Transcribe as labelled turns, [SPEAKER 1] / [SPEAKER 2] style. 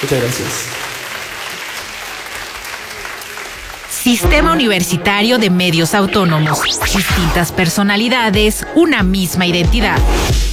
[SPEAKER 1] Muchas gracias.
[SPEAKER 2] Sistema Universitario de Medios Autónomos. Distintas personalidades, una misma identidad.